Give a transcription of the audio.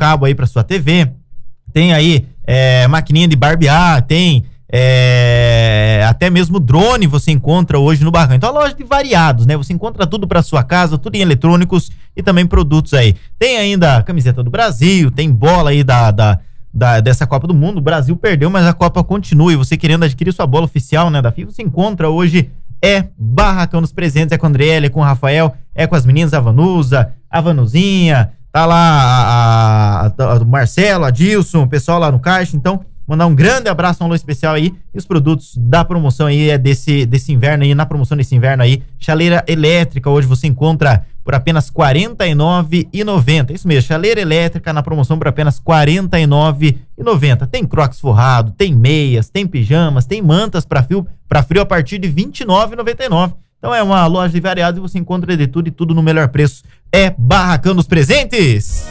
cabo aí para sua TV, tem aí maquininha de barbear, tem até mesmo drone você encontra hoje no Barracão. Então a loja de variados, né? Você encontra tudo para sua casa, tudo em eletrônicos e também produtos aí. Tem ainda a camiseta do Brasil, tem bola aí dessa Copa do Mundo. O Brasil perdeu, mas a Copa continua, e você querendo adquirir sua bola oficial, né, da FIFA, você encontra hoje Barracão dos Presentes, com a Andriele, com o Rafael, com as meninas, a Vanusa, a Vanuzinha, tá lá o Marcelo, a Dilson, o pessoal lá no caixa. Então, mandar um grande abraço, um alô especial aí. E os produtos da promoção aí desse inverno aí, na promoção desse inverno aí, chaleira elétrica, hoje você encontra por apenas R$ 49,90. Isso mesmo, chaleira elétrica na promoção por apenas R$ 49,90. Tem crocs forrado, tem meias, tem pijamas, tem mantas para frio a partir de R$ 29,99. Então é uma loja de variados e você encontra de tudo e tudo no melhor preço. Barracão dos Presentes.